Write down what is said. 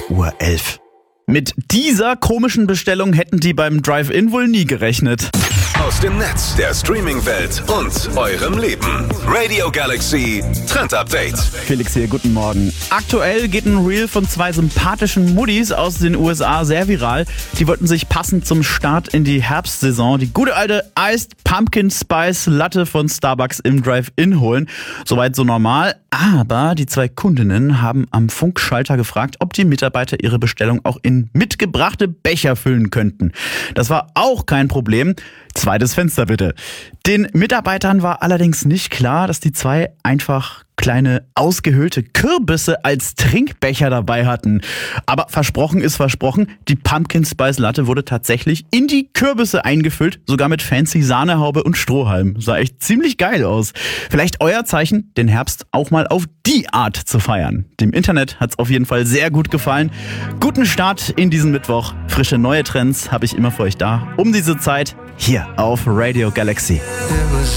Uhr. Mit dieser komischen Bestellung hätten die beim Drive-In wohl nie gerechnet. Aus dem Netz, der Streaming-Welt und eurem Leben. Radio Galaxy Trend Update. Felix hier, guten Morgen. Aktuell geht ein Reel von zwei sympathischen Muddis aus den USA sehr viral. Die wollten sich passend zum Start in die Herbstsaison die gute alte Iced Pumpkin Spice Latte von Starbucks im Drive-In holen. Soweit so normal. Aber die zwei Kundinnen haben am Funkschalter gefragt, ob die Mitarbeiter ihre Bestellung auch in mitgebrachte Becher füllen könnten. Das war auch kein Problem. Zweites Fenster bitte. Den Mitarbeitern war allerdings nicht klar, dass die zwei einfach kleine ausgehöhlte Kürbisse als Trinkbecher dabei hatten. Aber versprochen ist versprochen, die Pumpkin Spice Latte wurde tatsächlich in die Kürbisse eingefüllt, sogar mit fancy Sahnehaube und Strohhalm. Sah echt ziemlich geil aus. Vielleicht euer Zeichen, den Herbst auch mal auf die Art zu feiern. Dem Internet hat's auf jeden Fall sehr gut gefallen. Guten Start in diesen Mittwoch. Frische neue Trends habe ich immer für euch da. Um diese Zeit hier auf Radio Galaxy.